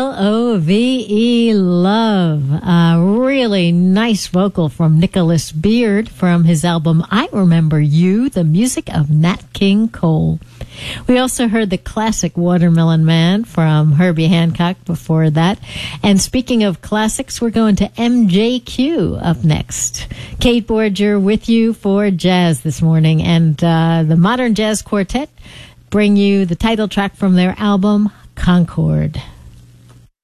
L-O-V-E, Love. A really nice vocal from Nicholas Beard from his album I Remember You, the music of Nat King Cole. We also heard the classic Watermelon Man from Herbie Hancock before that. And speaking of classics, we're going to MJQ up next. Kate Borger with you for jazz this morning. And the Modern Jazz Quartet bring you the title track from their album, Concord.